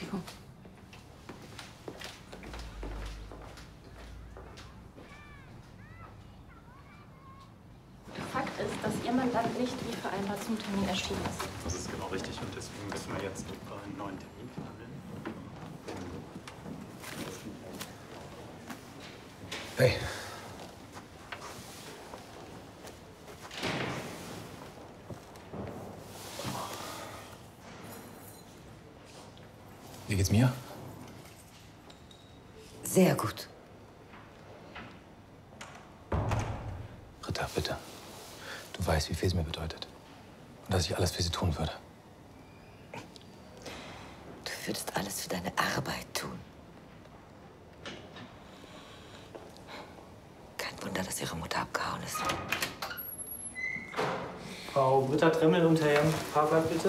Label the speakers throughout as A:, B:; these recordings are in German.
A: Entschuldigung. Fakt ist, dass Ihr Mandant nicht wie vereinbart zum Termin erschienen ist.
B: Das ist genau richtig und deswegen müssen wir jetzt einen neuen Termin planen.
C: Hey. Wie geht's mir?
D: Sehr gut.
C: Britta, bitte. Du weißt, wie viel es mir bedeutet. Und dass ich alles für sie tun würde.
D: Du würdest alles für deine Arbeit tun. Kein Wunder, dass ihre Mutter abgehauen ist.
E: Frau Britta Tremmel und Herr Jan Parkert, bitte.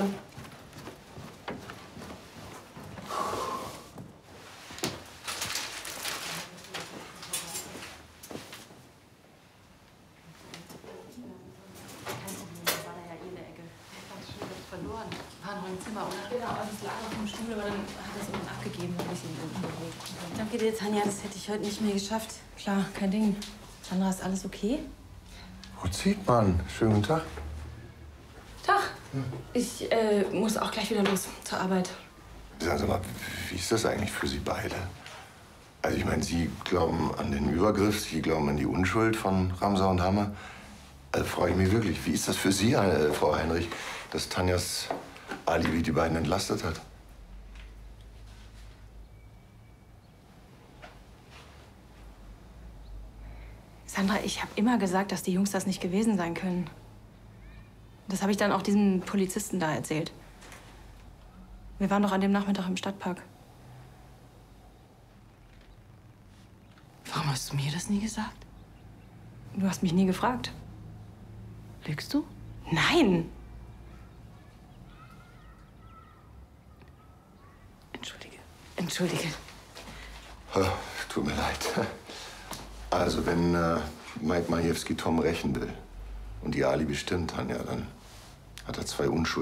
A: Verloren. War noch im Zimmer und genau, es lag auf dem Stuhl, aber dann hat er es ihm abgegeben, weil ich ihn unten bewegt. Danke dir, Tanja, das hätte ich heute nicht mehr geschafft. Klar, kein Ding. Sandra, ist alles okay?
F: Wo zieht man? Schönen guten Tag.
A: Tag. Ich muss auch gleich wieder los zur Arbeit.
F: Sagen Sie mal, wie ist das eigentlich für Sie beide? Also ich meine, Sie glauben an den Übergriff, Sie glauben an die Unschuld von Ramsau und Hammer. Also frage ich mich wirklich, wie ist das für Sie, Frau Heinrich, dass Tanjas Alibi die beiden entlastet hat?
A: Sandra, ich habe immer gesagt, dass die Jungs das nicht gewesen sein können. Das habe ich dann auch diesem Polizisten da erzählt. Wir waren doch an dem Nachmittag im Stadtpark. Warum hast du mir das nie gesagt? Du hast mich nie gefragt. Lügst du? Nein! Entschuldige.
F: Tut mir leid. Also wenn Mike Majewski Tom rächen will und die Alibi stimmt, Tanja, dann hat er zwei Unschuldige.